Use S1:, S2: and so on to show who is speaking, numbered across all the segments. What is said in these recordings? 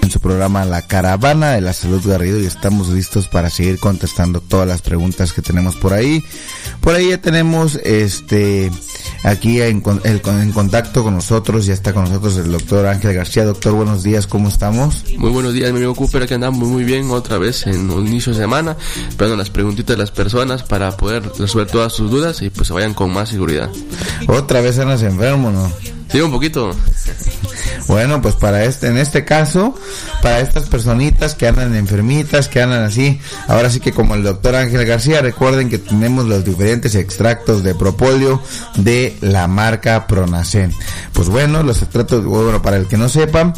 S1: en su programa La Caravana de la Salud Garrido, y estamos listos para seguir contestando todas las preguntas que tenemos por ahí. Por ahí ya tenemos aquí en contacto con nosotros, ya está con nosotros el doctor Ángel García. Doctor, buenos días, ¿cómo estamos?
S2: Muy buenos días, mi amigo Cooper, aquí andamos muy bien otra vez en un inicio de semana, esperando las preguntitas de las personas para poder resolver todas sus dudas y pues se vayan con más seguridad.
S1: ¿Otra vez andas enfermo, no?
S2: Sí, un poquito.
S1: Bueno, pues en este caso, para estas personitas que andan enfermitas, que andan así, ahora sí que como el doctor Ángel García, recuerden que tenemos los diferentes extractos de propóleo de la marca Pronacen. Pues bueno, los extractos, bueno, para el que no sepa,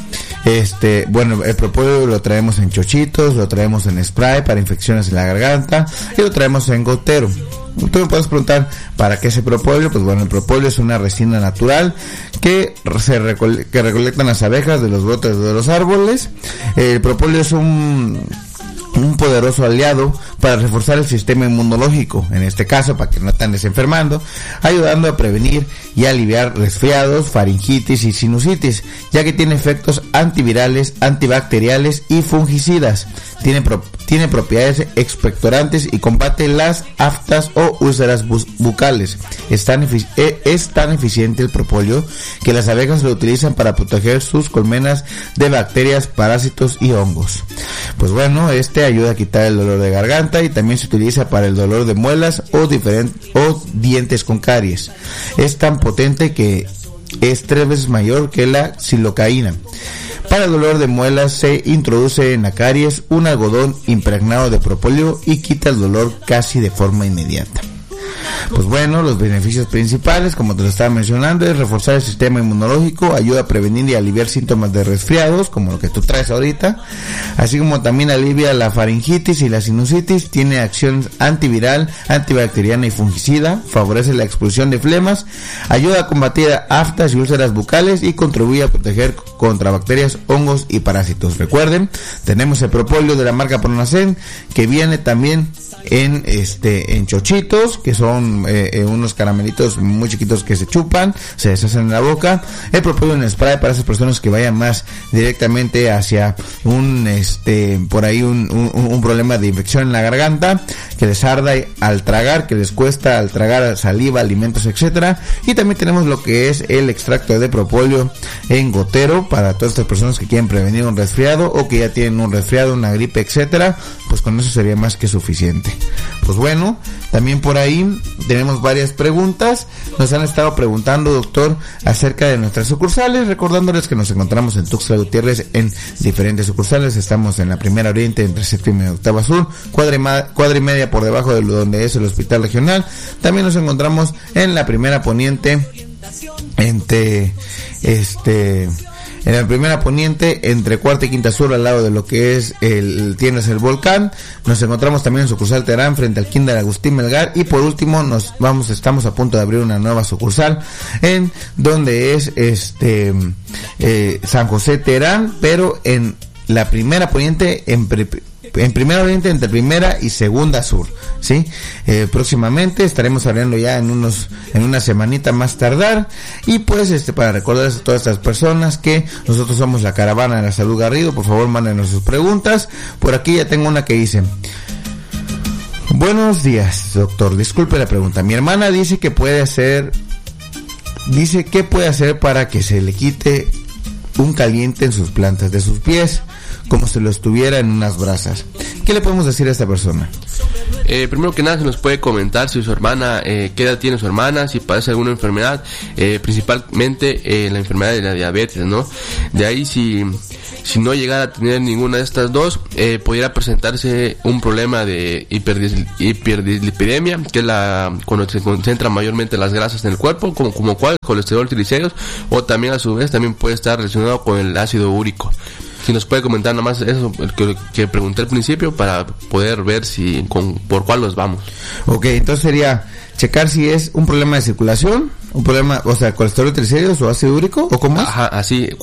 S1: el propóleo lo traemos en chochitos, lo traemos en spray para infecciones en la garganta y lo traemos en gotero. Tú me puedes preguntar, ¿para qué ese propóleo? Pues bueno, el propóleo es una resina natural que recolectan las abejas de los brotes de los árboles. El propóleo es un poderoso aliado para reforzar el sistema inmunológico, en este caso para que no estén desenfermando, ayudando a prevenir y aliviar resfriados, faringitis y sinusitis, ya que tiene efectos antivirales, antibacteriales y fungicidas. Tiene propiedades expectorantes y combate las aftas o úlceras bucales. Es tan eficiente el propóleo que las abejas lo utilizan para proteger sus colmenas de bacterias, parásitos y hongos. Pues bueno, ayuda a quitar el dolor de garganta y también se utiliza para el dolor de muelas o dientes con caries. Es tan potente que es 3 veces mayor que la xilocaína. Para el dolor de muelas se introduce en la caries un algodón impregnado de propóleo y quita el dolor casi de forma inmediata. Pues bueno, los beneficios principales, como te lo estaba mencionando, es reforzar el sistema inmunológico, ayuda a prevenir y aliviar síntomas de resfriados, como lo que tú traes ahorita, así como también alivia la faringitis y la sinusitis, tiene acción antiviral, antibacteriana y fungicida, favorece la expulsión de flemas, ayuda a combatir aftas y úlceras bucales y contribuye a proteger contra bacterias, hongos y parásitos. Recuerden, tenemos el propóleo de la marca Pronacen, que viene también en chochitos, que son unos caramelitos muy chiquitos que se chupan, se deshacen en la boca. El propóleo en spray para esas personas que vayan más directamente hacia un problema de infección en la garganta, que les arda al tragar, que les cuesta al tragar saliva, alimentos, etcétera. Y también tenemos lo que es el extracto de propóleo en gotero para todas estas personas que quieren prevenir un resfriado o que ya tienen un resfriado, una gripe, etcétera. Pues con eso sería más que suficiente. Pues bueno, también por ahí tenemos varias preguntas. Nos han estado preguntando, doctor, acerca de nuestras sucursales, recordándoles que nos encontramos en Tuxtla Gutiérrez en diferentes sucursales. Estamos en la Primera Oriente entre Séptima y Octava Sur, cuadra y media por debajo de donde es el Hospital Regional. También nos encontramos en la Primera Poniente en la Primera Poniente, entre Cuarta y Quinta Sur, al lado de lo que es tiendas El Volcán. Nos encontramos también en sucursal Terán, frente al Kinder Agustín Melgar. Y por último, estamos a punto de abrir una nueva sucursal en donde es San José Terán, pero en la Primera Poniente, en Primera Oriente, entre Primera y Segunda Sur, ¿sí? Próximamente estaremos abriendo ya en una semanita más tardar. Y pues para recordarles a todas estas personas que nosotros somos la Caravana de la Salud Garrido. Por favor, mándenos sus preguntas. Por aquí ya tengo una que dice: buenos días, doctor, disculpe la pregunta. Mi hermana dice que puede hacer para que se le quite un caliente en sus plantas de sus pies, como si lo estuviera en unas brasas. ¿Qué le podemos decir a esta persona?
S2: Primero que nada, se nos puede comentar si su hermana, qué edad tiene su hermana, si padece alguna enfermedad, principalmente la enfermedad de la diabetes, ¿no? De ahí, si no llegara a tener ninguna de estas dos, pudiera presentarse un problema de hiperdislipidemia, que es cuando se concentran mayormente las grasas en el cuerpo, como colesterol, triglicéridos, o también a su vez también puede estar relacionado con el ácido úrico. Si nos puede comentar nada más eso que pregunté al principio, para poder ver por cuál los vamos.
S1: Ok, entonces sería checar si es un problema de circulación, un problema, o sea, colesterol, triglicéridos o ácido úrico, o cómo es.
S2: Ajá, así.